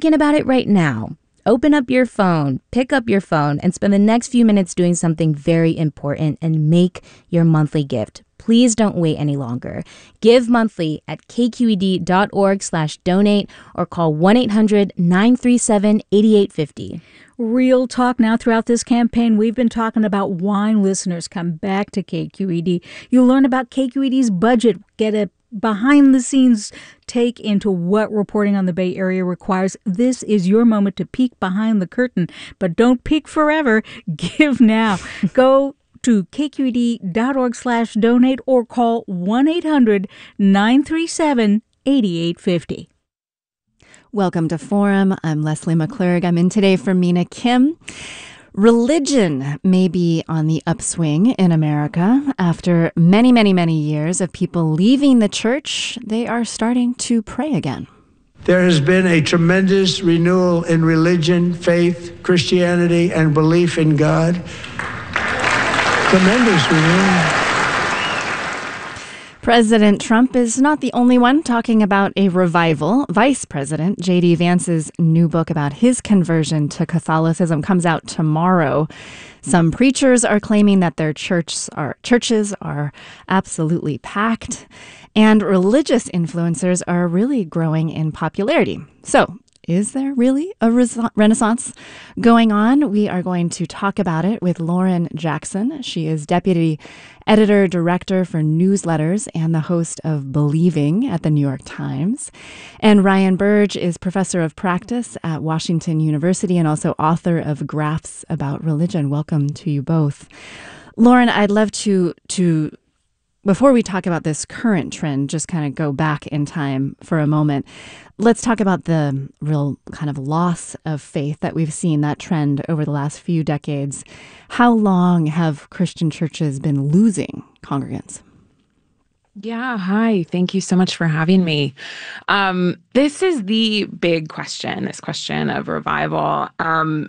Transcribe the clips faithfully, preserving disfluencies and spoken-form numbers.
thinking about it right now, open up your phone, pick up your phone, and spend the next few minutes doing something very important and make your monthly gift. Please don't wait any longer. Give monthly at kqed.org slash donate or call one eight hundred nine three seven eight eight five zero. Real talk now. Throughout this campaign, we've been talking about why listeners come back to K Q E D. You'll learn about K Q E D's budget, get a behind-the-scenes take into what reporting on the Bay Area requires. This is your moment to peek behind the curtain, but don't peek forever. Give now. Go to kqed.org slash donate or call one eight hundred nine three seven eight eight five zero. Welcome to Forum. I'm Leslie McClurg. I'm in today for Mina Kim. Religion may be on the upswing in America. After many, many, many years of people leaving the church, they are starting to pray again. There has been a tremendous renewal in religion, faith, Christianity, and belief in God. Tremendous renewal. President Trump is not the only one talking about a revival. Vice President J D. Vance's new book about his conversion to Catholicism comes out tomorrow. Some preachers are claiming that their churches are, churches are absolutely packed, and religious influencers are really growing in popularity. So, is there really a renaissance going on? We are going to talk about it with Lauren Jackson. She is Deputy Editor Director for Newsletters and the host of Believing at the New York Times. And Ryan Burge is Professor of Practice at Washington University and also author of Graphs About Religion. Welcome to you both. Lauren, I'd love to to before we talk about this current trend, just kind of go back in time for a moment. Let's talk about the real kind of loss of faith that we've seen, that trend over the last few decades. How long have Christian churches been losing congregants? Yeah, hi. Thank you so much for having me. Um, this is the big question, this question of revival. Um,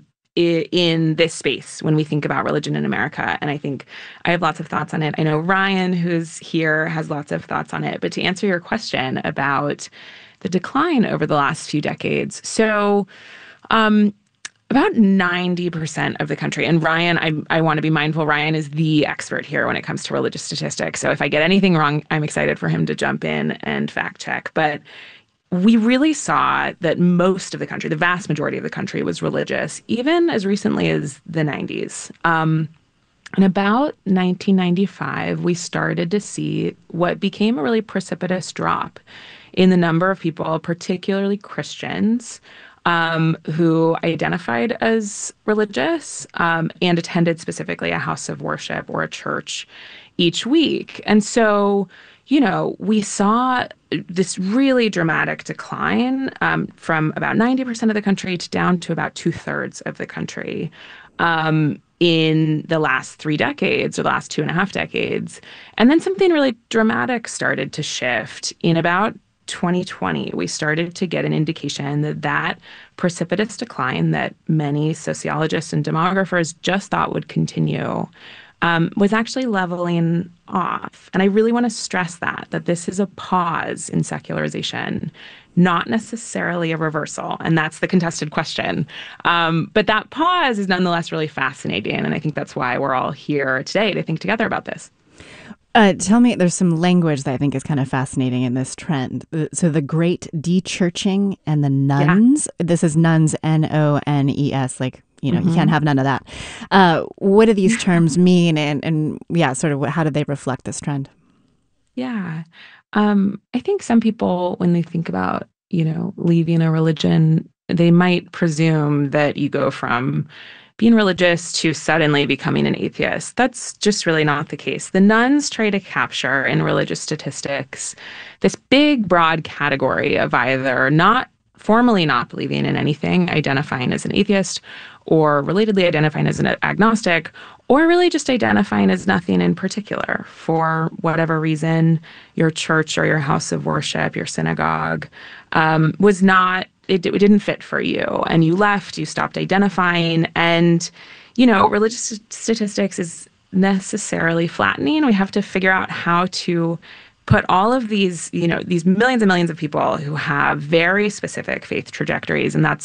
in this space when we think about religion in America. And I think I have lots of thoughts on it. I know Ryan, who's here, has lots of thoughts on it. But to answer your question about the decline over the last few decades, so um, about ninety percent of the country, and Ryan, I, I want to be mindful, Ryan is the expert here when it comes to religious statistics. So if I get anything wrong, I'm excited for him to jump in and fact check. But we really saw that most of the country, the vast majority of the country, was religious, even as recently as the nineties. Um, in about nineteen ninety-five, we started to see what became a really precipitous drop in the number of people, particularly Christians, um, who identified as religious um, and attended specifically a house of worship or a church each week. And so, you know, we saw this really dramatic decline um, from about ninety percent of the country to down to about two thirds of the country um, in the last three decades or the last two and a half decades. And then something really dramatic started to shift in about twenty twenty. We started to get an indication that that precipitous decline that many sociologists and demographers just thought would continue Um, was actually leveling off. And I really want to stress that, that this is a pause in secularization, not necessarily a reversal. And that's the contested question. Um, but that pause is nonetheless really fascinating. And I think that's why we're all here today to think together about this. Uh, tell me, there's some language that I think is kind of fascinating in this trend. So the great de-churching and the nuns, yeah. This is nuns, N O N E S, like, you know, mm-hmm. You can't have none of that. Uh, what do these terms mean? And, and yeah, sort of how do they reflect this trend? Yeah. Um, I think some people, when they think about, you know, leaving a religion, they might presume that you go from being religious to suddenly becoming an atheist. That's just really not the case. The nuns try to capture in religious statistics this big, broad category of either not formally not believing in anything, identifying as an atheist, or relatedly identifying as an agnostic, or really just identifying as nothing in particular for whatever reason your church or your house of worship, your synagogue, um, was not, it, it didn't fit for you. And you left, you stopped identifying. And, you know, religious statistics is necessarily flattening. We have to figure out how to put all of these, you know, these millions and millions of people who have very specific faith trajectories, and that's